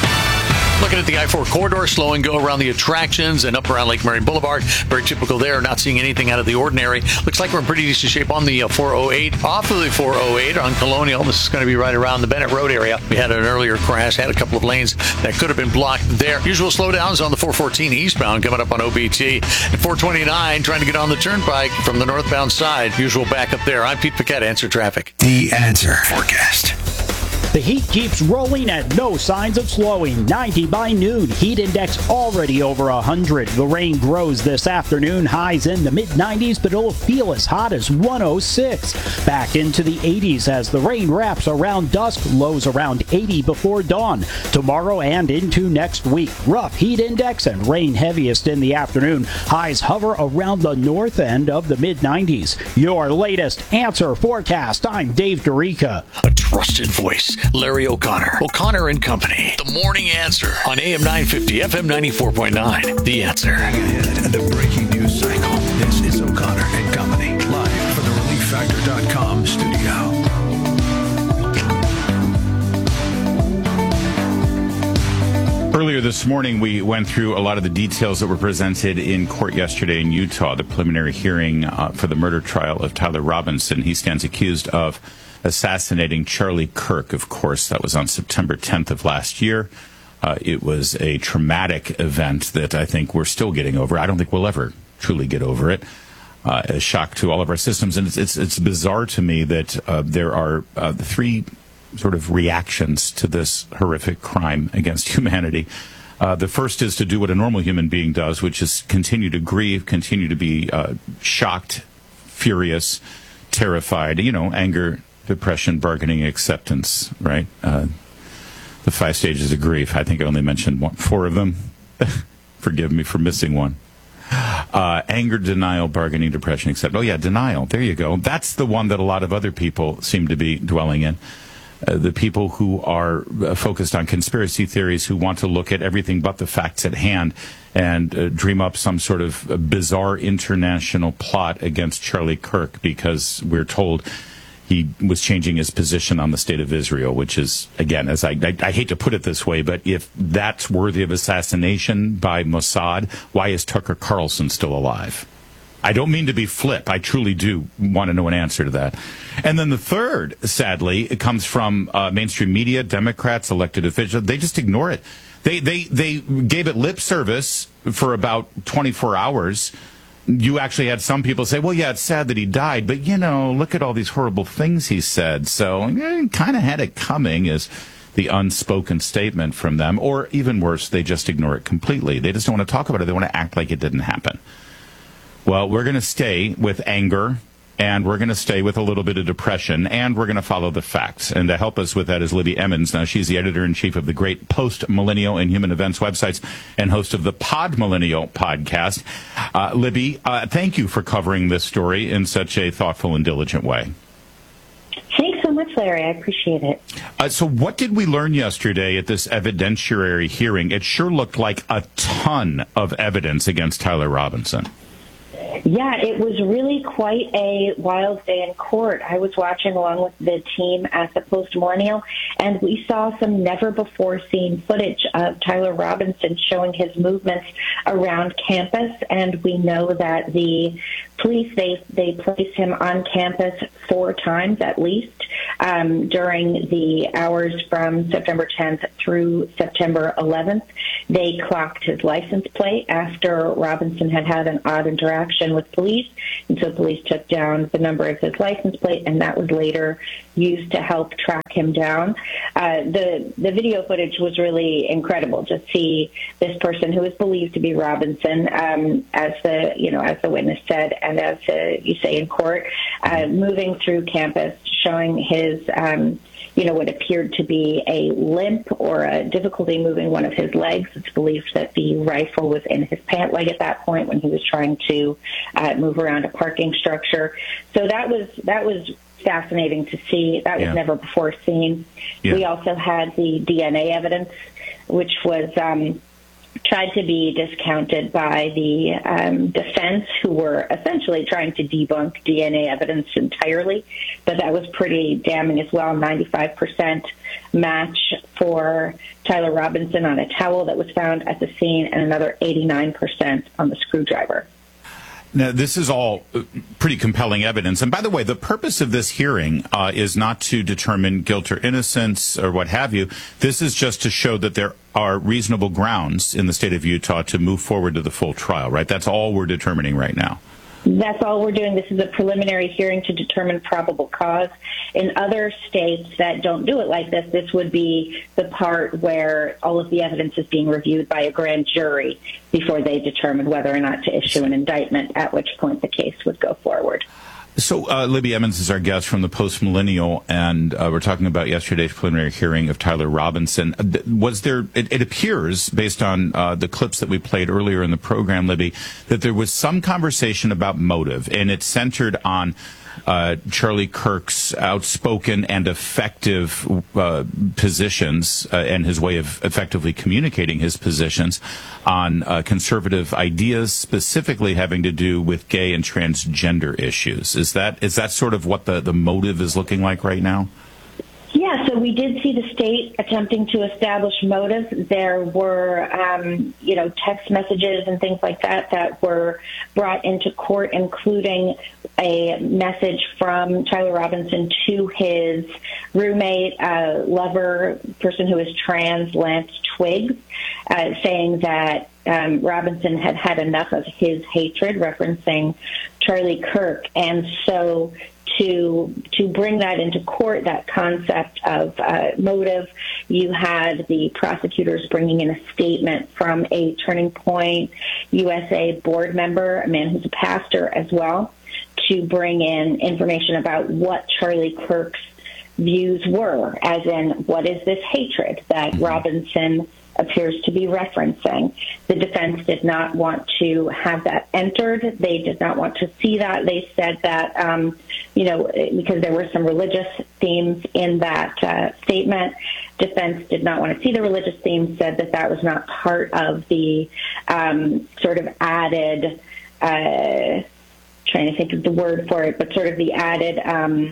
S8: Looking at the I four corridor, slow and go around the attractions and up around Lake Marion Boulevard. Very typical there, not seeing anything out of the ordinary. Looks like we're in pretty decent shape on the uh, four oh eight. Off of the four oh eight on Colonial, this is going to be right around the Bennett Road area. We had an earlier crash, had a couple of lanes that could have been blocked there. Usual slowdowns on the four fourteen eastbound coming up on O B T. And four twenty-nine trying to get on the turnpike from the northbound side. Usual backup there. I'm Pete Paquette, Answer Traffic.
S5: The Answer Forecast.
S13: The heat keeps rolling and no signs of slowing. ninety by noon. Heat index already over one hundred. The rain grows this afternoon. Highs in the mid nineties, but it'll feel as hot as one oh six. Back into the eighties as the rain wraps around dusk. Lows around eighty before dawn. Tomorrow and into next week. Rough heat index and rain heaviest in the afternoon. Highs hover around the north end of the mid nineties. Your latest Answer Forecast. I'm Dave Dorica.
S8: A trusted voice. Larry O'Connor. O'Connor and Company. The Morning Answer on A M nine fifty, F M ninety-four point nine. The Answer.
S5: Ahead, the breaking news cycle. This is O'Connor and Company, live from the relief factor dot com studio.
S1: Earlier this morning, we went through a lot of the details that were presented in court yesterday in Utah, the preliminary hearing uh, for the murder trial of Tyler Robinson. He stands accused of assassinating Charlie Kirk, of course. That was on September tenth of last year. Uh, it was a traumatic event that I think we're still getting over. I don't think we'll ever truly get over it. Uh, a shock to all of our systems. And it's it's, it's bizarre to me that uh, there are uh, three sort of reactions to this horrific crime against humanity. Uh, the first is to do what a normal human being does, which is continue to grieve, continue to be uh, shocked, furious, terrified, you know, anger, depression, bargaining, acceptance, right? Uh, the five stages of grief. I think I only mentioned one, four of them. Forgive me for missing one. Uh, anger, denial, bargaining, depression, acceptance. Oh, yeah, denial. There you go. That's the one that a lot of other people seem to be dwelling in. Uh, the people who are uh, focused on conspiracy theories, who want to look at everything but the facts at hand and uh, dream up some sort of uh, bizarre international plot against Charlie Kirk because we're told he was changing his position on the state of Israel, which is, again, as I, I, I hate to put it this way, but if that's worthy of assassination by Mossad, why is Tucker Carlson still alive? I don't mean to be flip. I truly do want to know an answer to that. And then the third, sadly, it comes from uh, mainstream media, Democrats, elected officials. They just ignore it. They, they, they gave it lip service for about twenty-four hours. You actually had some people say, well, yeah, it's sad that he died, but, you know, look at all these horrible things he said. So eh, kind of had it coming as the unspoken statement from them. Or even worse, they just ignore it completely. They just don't want to talk about it. They want to act like it didn't happen. Well, we're going to stay with anger, and we're going to stay with a little bit of depression, and we're going to follow the facts. And to help us with that is Libby Emmons. Now, she's the editor-in-chief of the great Post-Millennial and Human Events websites and host of the Pod Millennial podcast. Uh, Libby, uh, thank you for covering this story in such a thoughtful and diligent way.
S7: Thanks so much, Larry. I appreciate it.
S1: Uh, so what did we learn yesterday at this evidentiary hearing? It sure looked like a ton of evidence against Tyler Robinson.
S7: Yeah, it was really quite a wild day in court. I was watching along with the team at the Post Millennial, and we saw some never-before-seen footage of Tyler Robinson showing his movements around campus, and we know that the police, they, they placed him on campus four times at least um, during the hours from September tenth through September eleventh. They clocked his license plate after Robinson had had an odd interaction with police, and so police took down the number of his license plate, and that was later used to help track him down. Uh, the the video footage was really incredible to see this person who is believed to be Robinson, um, as the you know as the witness said, and as uh, you say in court, uh, moving through campus, showing his um, you know what appeared to be a limp or a difficulty moving one of his legs. It's believed that the rifle was in his pant leg at that point when he was trying to uh, move around a parking structure. So that was that was fascinating to see. That was yeah. never before seen. Yeah. We also had the D N A evidence, which was um, tried to be discounted by the um, defense, who were essentially trying to debunk D N A evidence entirely. But that was pretty damning as well. ninety-five percent match for Tyler Robinson on a towel that was found at the scene, and another eighty-nine percent on the screwdriver.
S1: Now, this is all pretty compelling evidence. And by the way, the purpose of this hearing uh, is not to determine guilt or innocence or what have you. This is just to show that there are reasonable grounds in the state of Utah to move forward to the full trial, right? That's all we're determining right now.
S7: That's all we're doing. This is a preliminary hearing to determine probable cause. In other states that don't do it like this, this would be the part where all of the evidence is being reviewed by a grand jury before they determine whether or not to issue an indictment, at which point the case would go forward.
S1: So uh, Libby Emmons is our guest from the Post Millennial, and uh, we're talking about yesterday's preliminary hearing of Tyler Robinson. Was there? It, it appears, based on uh, the clips that we played earlier in the program, Libby, that there was some conversation about motive, and it centered on uh, Charlie Kirk's outspoken and effective uh, positions uh, and his way of effectively communicating his positions on uh, conservative ideas, specifically having to do with gay and transgender issues. Is that is that sort of what the, the motive is looking like right now?
S7: Yeah, so we did see the state attempting to establish motive. There were, um, you know, text messages and things like that that were brought into court, including a message from Tyler Robinson to his roommate, uh, lover, person who is trans, Lance Twiggs, uh, saying that um, Robinson had had enough of his hatred, referencing Charlie Kirk. And so to to bring that into court, that concept of uh, motive, you had the prosecutors bringing in a statement from a Turning Point U S A board member, a man who's a pastor as well, to bring in information about what Charlie Kirk's views were, as in, what is this hatred that Robinson appears to be referencing. The defense did not want to have that entered. They did not want to see that. They said that, um, you know, because there were some religious themes in that uh, statement, defense did not want to see the religious themes, said that that was not part of the um, sort of added, uh, trying to think of the word for it, but sort of the added um,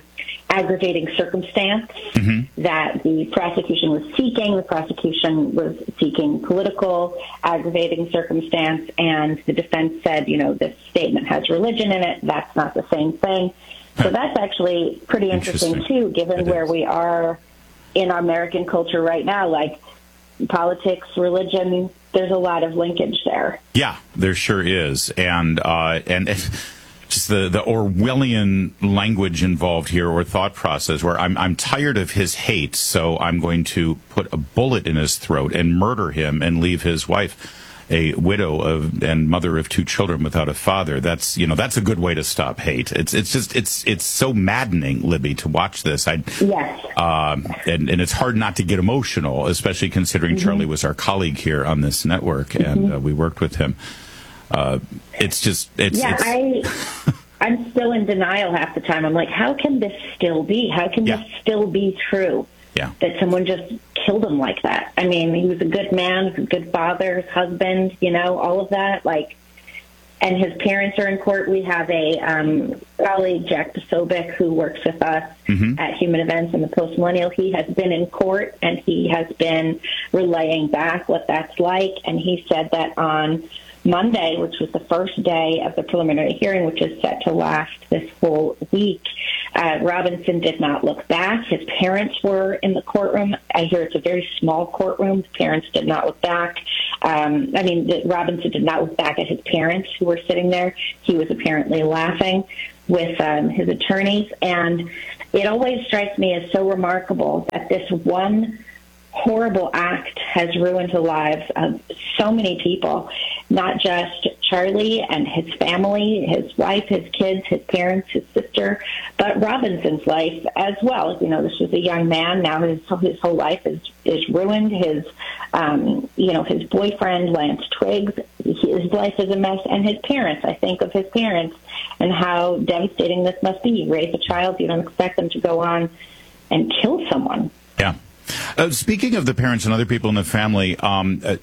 S7: aggravating circumstance mm-hmm. that the prosecution was seeking. The prosecution was seeking political aggravating circumstance, and the defense said, you know, this statement has religion in it. That's not the same thing. So that's actually pretty interesting, interesting. too, given where we are in our American culture right now. Like, politics, religion, there's a lot of linkage there.
S1: Yeah, there sure is. And uh, and just the, the Orwellian language involved here, or thought process, where I'm I'm tired of his hate, so I'm going to put a bullet in his throat and murder him and leave his wife a widow of and mother of two children without a father. That's, you know, that's a good way to stop hate. It's it's just it's it's so maddening, Libby, to watch this. I
S7: yes.
S1: Um, and and it's hard not to get emotional, especially considering mm-hmm. Charlie was our colleague here on this network, mm-hmm. and uh, we worked with him. Uh, it's just it's
S7: yeah.
S1: It's,
S7: I I'm still in denial half the time. I'm like, how can this still be? How can yeah. this still be true?
S1: Yeah.
S7: That someone just killed him like that. I mean, he was a good man, a good father, husband, you know, all of that. Like, and his parents are in court. We have a um, colleague, Jack Posobiec, who works with us mm-hmm. at Human Events in the Post Millennial. He has been in court, and he has been relaying back what that's like. And he said that on Monday, which was the first day of the preliminary hearing, which is set to last this whole week, uh, Robinson did not look back. His parents were in the courtroom. I hear it's a very small courtroom. The parents did not look back. Um, I mean, the, Robinson did not look back at his parents who were sitting there. He was apparently laughing with um, his attorneys. And it always strikes me as so remarkable that this one horrible act has ruined the lives of so many people, not just Charlie and his family, his wife, his kids, his parents, his sister, but Robinson's life as well. You know, this was a young man. Now his his whole life is is ruined. His, um, you know, his boyfriend, Lance Twiggs, his life is a mess. And his parents, I think of his parents and how devastating this must be. You raise a child, you don't expect them to go on and kill someone.
S1: Yeah. Uh, speaking of the parents and other people in the family, um, uh,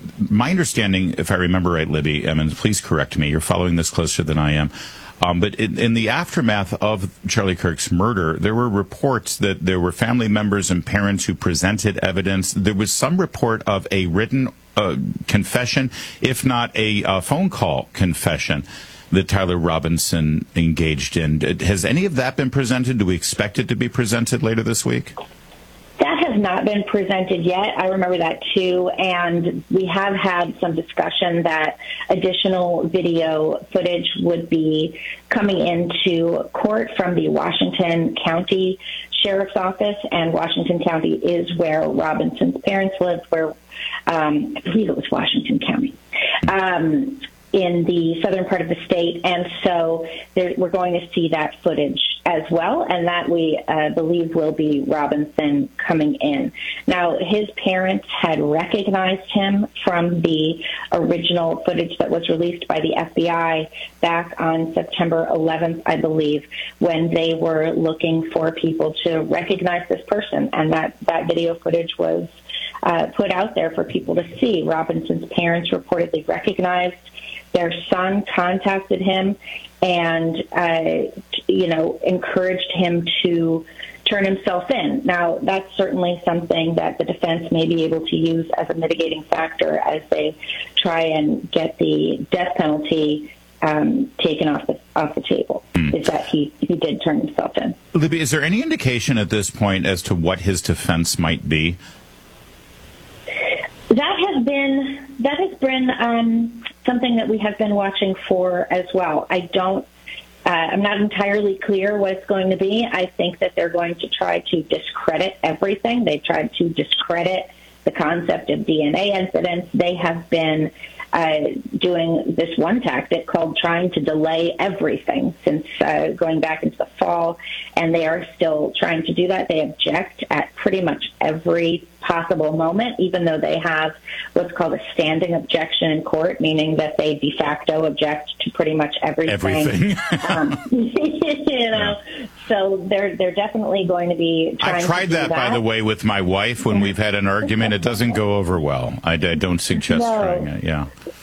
S1: my understanding, if I remember right, Libby, Emmons, please correct me, you're following this closer than I am, um, but in, in the aftermath of Charlie Kirk's murder, there were reports that there were family members and parents who presented evidence. There was some report of a written uh, confession, if not a uh, phone call confession, that Tyler Robinson engaged in. Has any of that been presented? Do we expect it to be presented later this week?
S7: That has not been presented yet. I remember that too. And we have had some discussion that additional video footage would be coming into court from the Washington County Sheriff's Office. And Washington County is where Robinson's parents lived, where um, I believe it was Washington County. Um, in the southern part of the state, and so there, we're going to see that footage as well, and that we uh, believe will be Robinson coming in. Now, his parents had recognized him from the original footage that was released by the F B I back on September eleventh, I believe, when they were looking for people to recognize this person, and that, that video footage was uh, put out there for people to see. Robinson's parents reportedly recognized their son, contacted him and, uh, you know, encouraged him to turn himself in. Now, that's certainly something that the defense may be able to use as a mitigating factor as they try and get the death penalty um, taken off the off the table, mm. is that he, he did turn himself in.
S1: Libby, is there any indication at this point as to what his defense might be?
S7: That has been that has been um, something that we have been watching for as well. I don't. Uh, I'm not entirely clear what it's going to be. I think that they're going to try to discredit everything. They've tried to discredit the concept of D N A incidents. They have been uh, doing this one tactic called trying to delay everything since uh, going back into the fall, and they are still trying to do that. They object at pretty much every possible moment, even though they have what's called a standing objection in court, meaning that they de facto object to pretty much everything.
S1: Everything.
S7: um, you know, yeah. So they're they're definitely going to be trying
S1: I tried
S7: to do
S1: that,
S7: that,
S1: by the way, with my wife when we've had an argument. It doesn't go over well. I, I don't suggest
S7: no.
S1: trying it, yeah.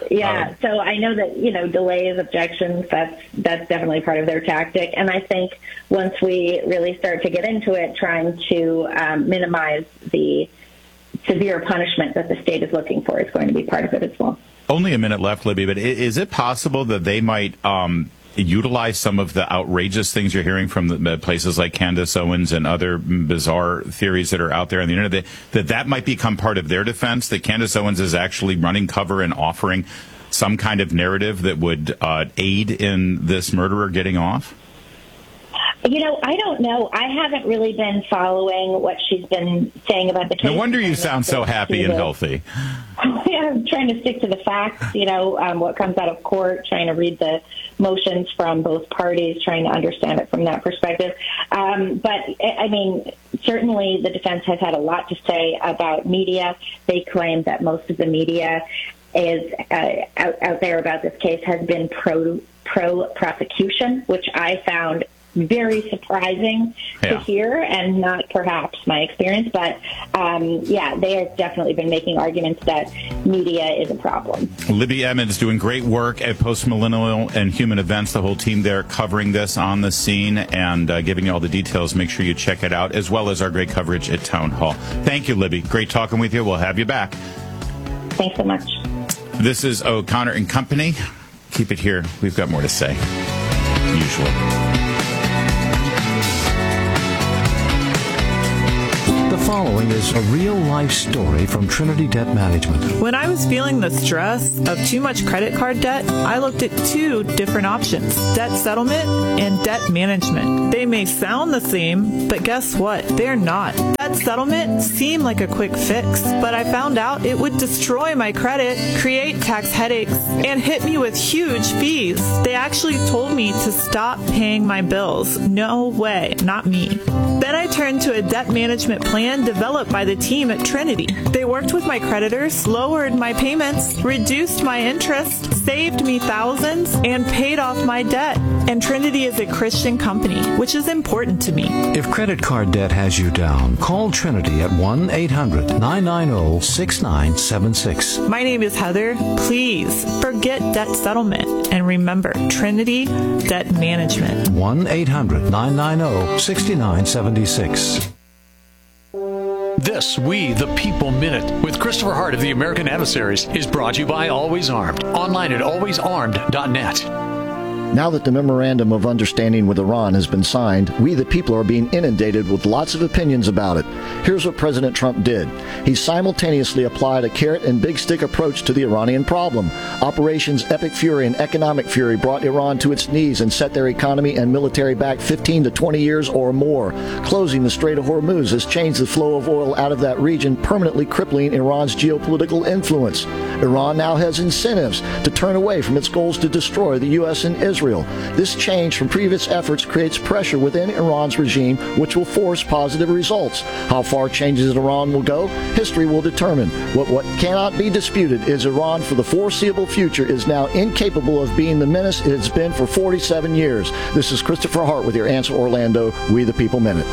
S7: Yeah,
S1: Um,
S7: so I know that, you know, delays, objections, that's that's definitely part of their tactic. And I think once we really start to get into it, trying to um, minimize the severe punishment that the state is looking for is going to be part of it as well.
S1: Only a minute left, Libby, but i- is it possible that they might um, utilize some of the outrageous things you're hearing from the places like Candace Owens and other bizarre theories that are out there on the internet, that that, that might become part of their defense, that Candace Owens is actually running cover and offering some kind of narrative that would uh, aid in this murderer getting off?
S7: You know, I don't know. I haven't really been following what she's been saying about the case.
S1: No wonder you sound so happy and healthy.
S7: Yeah, I'm trying to stick to the facts, you know, um, what comes out of court, trying to read the motions from both parties, trying to understand it from that perspective. Um, but, I mean, certainly the defense has had a lot to say about media. They claim that most of the media is uh, out, out there about this case has been pro pro prosecution, which I found very surprising
S1: yeah.
S7: to hear, and not perhaps my experience, but um, yeah, they have definitely been making arguments that media is a problem.
S1: Libby Emmons doing great work at Postmillennial and Human Events, the whole team there covering this on the scene and uh, giving you all the details. Make sure you check it out, as well as our great coverage at Town Hall. Thank you, Libby. Great talking with you. We'll have you back.
S7: Thanks so much.
S1: This is O'Connor and Company. Keep it here. We've got more to say, usually.
S9: The following is a real-life story from Trinity Debt Management.
S10: When I was feeling the stress of too much credit card debt, I looked at two different options, debt settlement and debt management. They may sound the same, but guess what? They're not. Debt settlement seemed like a quick fix, but I found out it would destroy my credit, create tax headaches, and hit me with huge fees. They actually told me to stop paying my bills. No way, not me. Then I turned to a debt management plan developed by the team at Trinity. They worked with my creditors, lowered my payments, reduced my interest, saved me thousands, and paid off my debt. And Trinity is a Christian company, which is important to me.
S9: If credit card debt has you down, call Trinity at one eight hundred nine nine zero six nine seven six.
S10: My name is Heather. Please forget debt settlement and remember Trinity Debt Management.
S9: one eight hundred nine nine zero six nine seven six.
S8: This We the People Minute with Christopher Hart of the American Adversaries is brought to you by Always Armed. Online at always armed dot net.
S11: Now that the Memorandum of Understanding with Iran has been signed, we the people are being inundated with lots of opinions about it. Here's what President Trump did. He simultaneously applied a carrot and big stick approach to the Iranian problem. Operations Epic Fury and Economic Fury brought Iran to its knees and set their economy and military back fifteen to twenty years or more. Closing the Strait of Hormuz has changed the flow of oil out of that region, permanently crippling Iran's geopolitical influence. Iran now has incentives to turn away from its goals to destroy the U S and Israel. This change from previous efforts creates pressure within Iran's regime, which will force positive results. How far changes in Iran will go, history will determine. What, what cannot be disputed is Iran for the foreseeable future is now incapable of being the menace it has been for forty-seven years. This is Christopher Hart with your Answer Orlando, We the People Minute.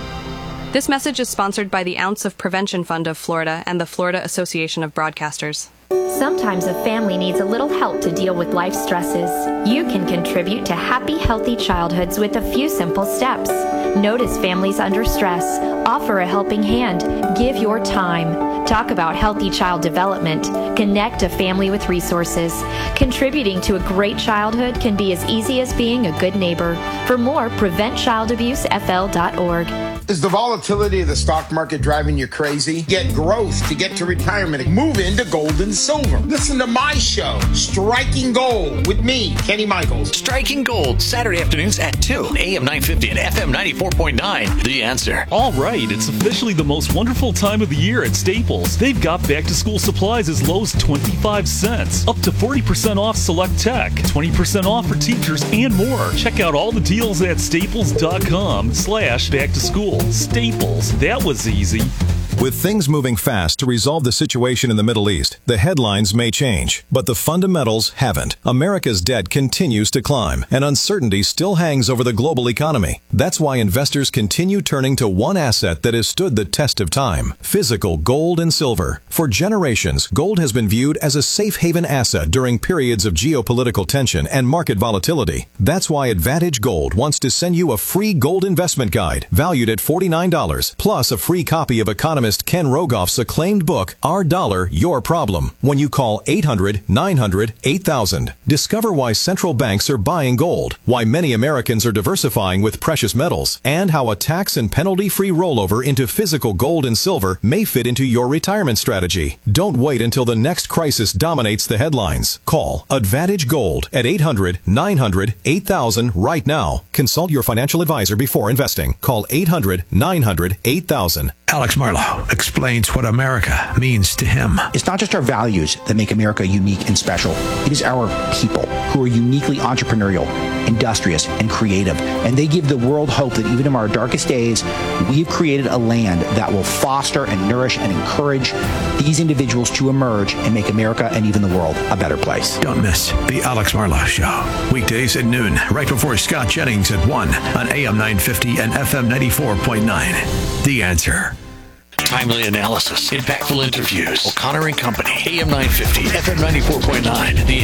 S12: This message is sponsored by the Ounce of Prevention Fund of Florida and the Florida Association of Broadcasters.
S25: Sometimes a family needs a little help to deal with life stresses. You can contribute to happy, healthy childhoods with a few simple steps. Notice families under stress. Offer a helping hand. Give your time. Talk about healthy child development. Connect a family with resources. Contributing to a great childhood can be as easy as being a good neighbor. For more, prevent child abuse f l dot org.
S26: Is the volatility of the stock market driving you crazy? Get growth to get to retirement. Move into gold and silver. Listen to my show, Striking Gold, with me, Kenny Michaels.
S8: Striking Gold, Saturday afternoons at two, A M nine fifty and F M ninety-four point nine. The Answer.
S27: All right, it's officially the most wonderful time of the year at Staples. They've got back-to-school supplies as low as twenty-five cents, up to forty percent off select tech, twenty percent off for teachers, and more. Check out all the deals at staples dot com slash back to school. Staples, that was easy.
S4: With things moving fast to resolve the situation in the Middle East, the headlines may change, but the fundamentals haven't. America's debt continues to climb, and uncertainty still hangs over the global economy. That's why investors continue turning to one asset that has stood the test of time: physical gold and silver. For generations, gold has been viewed as a safe haven asset during periods of geopolitical tension and market volatility. That's why Advantage Gold wants to send you a free gold investment guide valued at forty-nine dollars, plus a free copy of economist Ken Rogoff's acclaimed book, Our Dollar, Your Problem, when you call eight hundred, nine hundred, eight thousand. Discover why central banks are buying gold, why many Americans are diversifying with precious metals, and how a tax and penalty-free rollover into physical gold and silver may fit into your retirement strategy. Don't wait until the next crisis dominates the headlines. Call Advantage Gold at eight hundred, nine hundred, eight thousand right now. Consult your financial advisor before investing. Call eight hundred, nine hundred, eight thousand.
S5: Alex Marlow explains what America means to him.
S14: It's not just our values that make America unique and special. It is our people who are uniquely entrepreneurial, industrious, and creative. And they give the world hope that even in our darkest days, we've created a land that will foster and nourish and encourage these individuals to emerge and make America and even the world a better place.
S5: Don't miss The Alex Marlow Show. Weekdays at noon, right before Scott Jennings at one on A M nine fifty and F M ninety-four point nine. The Answer.
S8: Timely analysis, impactful interviews. O'Connor and Company, A M nine fifty, F M ninety-four point nine. The